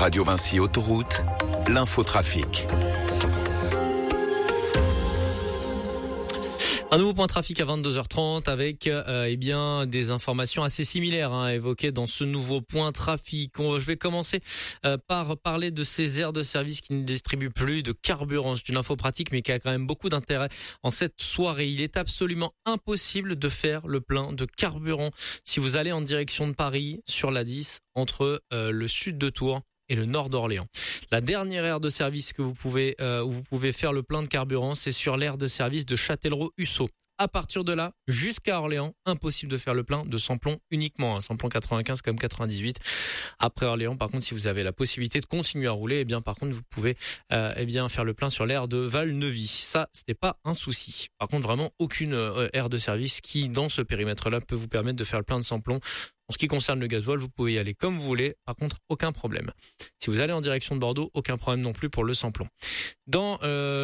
Radio Vinci Autoroute, l'infotrafic. Un nouveau point trafic à 22h30 avec des informations assez similaires à évoquer dans ce nouveau point trafic. Je vais commencer par parler de ces aires de service qui ne distribuent plus de carburant. C'est une info pratique mais qui a quand même beaucoup d'intérêt en cette soirée. Il est absolument impossible de faire le plein de carburant si vous allez en direction de Paris sur la 10 entre le sud de Tours et le nord d'Orléans. La dernière aire de service que vous pouvez où vous pouvez faire le plein de carburant, c'est sur l'aire de service de Châtellerault-Hussaux. À partir de là, jusqu'à Orléans, impossible de faire le plein de samplon uniquement, samplon 95 comme 98. Après Orléans, par contre, si vous avez la possibilité de continuer à rouler, par contre, vous pouvez faire le plein sur l'aire de Val-Neuvy. Ça, c'était pas un souci. Par contre, vraiment aucune aire de service qui, dans ce périmètre-là, peut vous permettre de faire le plein de samplon. En ce qui concerne le gasoil, vous pouvez y aller comme vous voulez. Par contre, aucun problème. Si vous allez en direction de Bordeaux, aucun problème non plus pour le samplon. Dans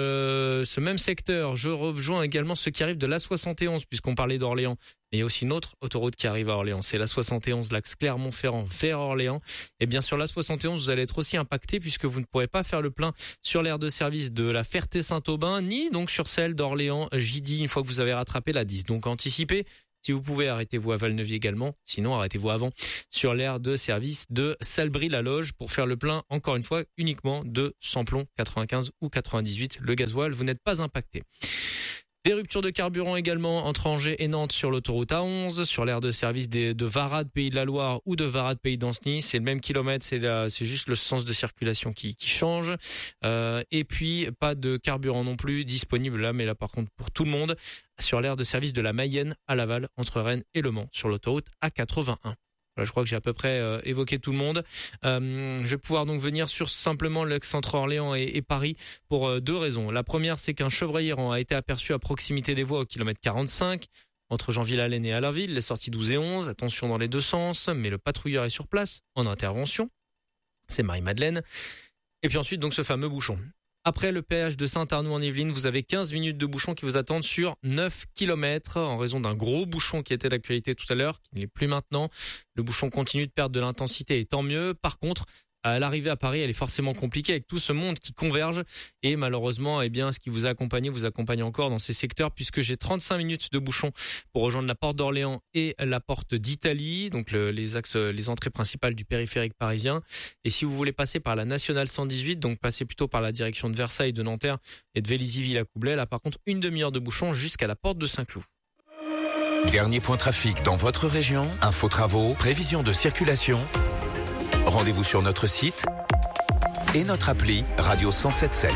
ce même secteur, je rejoins également ceux qui arrivent de l'A71, puisqu'on parlait d'Orléans. Mais il y a aussi une autre autoroute qui arrive à Orléans. C'est l'A71, l'axe Clermont-Ferrand vers Orléans. Et bien sur l'A71, vous allez être aussi impacté puisque vous ne pourrez pas faire le plein sur l'aire de service de la Ferté-Saint-Aubin, ni donc sur celle d'Orléans-Gidy une fois que vous avez rattrapé la 10. Donc anticipez. Si vous pouvez, arrêtez-vous à Val-Neuvy également. Sinon, arrêtez-vous avant sur l'aire de service de Salbris-la-Loge pour faire le plein, encore une fois, uniquement de samplon 95 ou 98. Le gasoil, vous n'êtes pas impacté. Des ruptures de carburant également entre Angers et Nantes sur l'autoroute A11, sur l'aire de service de Varade, Pays de la Loire ou de Varade, Pays d'Anceny. C'est le même kilomètre, c'est juste le sens de circulation qui change. Et puis, pas de carburant non plus disponible là, mais là par contre pour tout le monde, sur l'aire de service de la Mayenne à Laval, entre Rennes et Le Mans, sur l'autoroute A81. Je crois que j'ai à peu près évoqué tout le monde. Je vais pouvoir donc venir sur simplement l'axe entre Orléans et Paris pour deux raisons. La première, c'est qu'un chevreuil errant a été aperçu à proximité des voies au kilomètre 45, entre Jean-Villalaine et Allerville, les sorties 12 et 11. Attention dans les deux sens, mais le patrouilleur est sur place en intervention. C'est Marie-Madeleine. Et puis ensuite, donc, ce fameux bouchon. Après le péage de Saint-Arnoux-en-Yvelines, vous avez 15 minutes de bouchon qui vous attendent sur 9 km en raison d'un gros bouchon qui était d'actualité tout à l'heure, qui ne l'est plus maintenant. Le bouchon continue de perdre de l'intensité et tant mieux. Par contre, à l'arrivée à Paris, elle est forcément compliquée avec tout ce monde qui converge et malheureusement, ce qui vous accompagne encore dans ces secteurs puisque j'ai 35 minutes de bouchon pour rejoindre la porte d'Orléans et la porte d'Italie, donc les entrées principales du périphérique parisien. Et si vous voulez passer par la nationale 118, donc passer plutôt par la direction de Versailles, de Nanterre et de Vélizy-Villacoublay, là par contre une demi-heure de bouchon jusqu'à la porte de Saint-Cloud. Dernier point trafic dans votre région, info travaux, prévision de circulation. Rendez-vous sur notre site et notre appli Radio 107.7.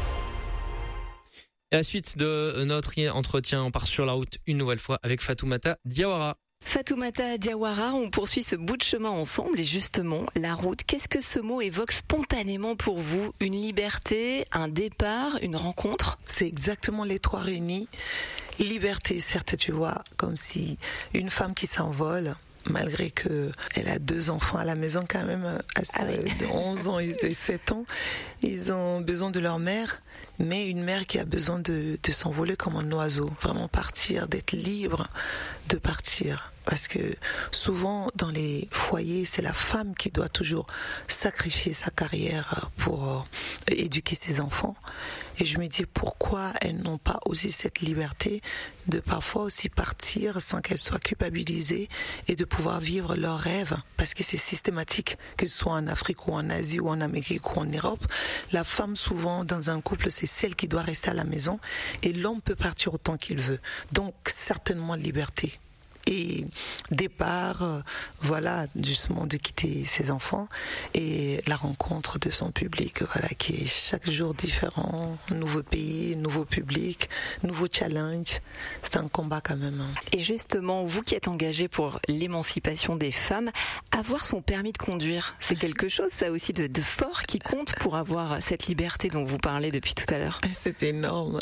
Et à la suite de notre entretien, on part sur la route une nouvelle fois avec Fatoumata Diawara. Fatoumata Diawara, on poursuit ce bout de chemin ensemble et justement, la route, qu'est-ce que ce mot évoque spontanément pour vous? Une liberté, un départ, une rencontre? C'est exactement les trois réunis. Liberté, certes, tu vois, comme si une femme qui s'envole, malgré que elle a 2 enfants à la maison quand même, de 11 ans et 7 ans, ils ont besoin de leur mère, mais une mère qui a besoin de s'envoler comme un oiseau, vraiment partir, d'être libre de partir. Parce que souvent dans les foyers, c'est la femme qui doit toujours sacrifier sa carrière pour éduquer ses enfants. Et je me dis pourquoi elles n'ont pas aussi cette liberté de parfois aussi partir sans qu'elles soient culpabilisées et de pouvoir vivre leurs rêves. Parce que c'est systématique, que ce soit en Afrique ou en Asie ou en Amérique ou en Europe. La femme souvent dans un couple, c'est celle qui doit rester à la maison et l'homme peut partir autant qu'il veut. Donc certainement liberté. Et départ, justement de quitter ses enfants et la rencontre de son public, qui est chaque jour différent, nouveau pays, nouveau public, nouveau challenge. C'est un combat quand même. Et justement, vous qui êtes engagé pour l'émancipation des femmes, avoir son permis de conduire, c'est quelque chose, ça aussi, de fort qui compte pour avoir cette liberté dont vous parlez depuis tout à l'heure. C'est énorme.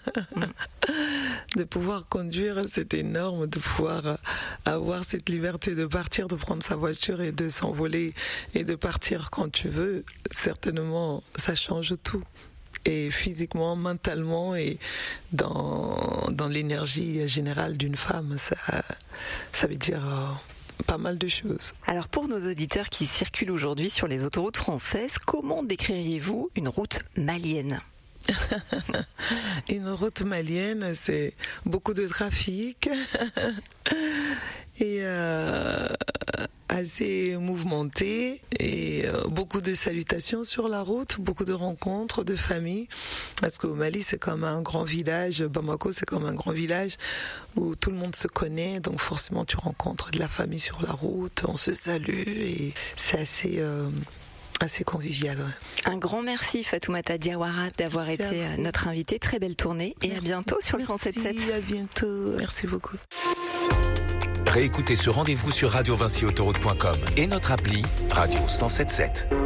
De pouvoir conduire, c'est énorme, de pouvoir avoir cette liberté de partir, de prendre sa voiture et de s'envoler et de partir quand tu veux. Certainement, ça change tout. Et physiquement, mentalement et dans l'énergie générale d'une femme, ça veut dire pas mal de choses. Alors pour nos auditeurs qui circulent aujourd'hui sur les autoroutes françaises, comment décririez-vous une route malienne ? Une route malienne, c'est beaucoup de trafic et assez mouvementé et beaucoup de salutations sur la route, beaucoup de rencontres de familles, parce qu'au Mali c'est comme un grand village, Bamako c'est comme un grand village où tout le monde se connaît, donc forcément tu rencontres de la famille sur la route, on se salue et c'est assez convivial. Ouais. Un grand merci Fatoumata Diawara d'avoir été notre invitée. Très belle tournée et à bientôt sur le 107.7. À bientôt. Merci beaucoup. Réécoutez ce rendez-vous sur radiovinciautoroute.com et notre appli Radio 107.7.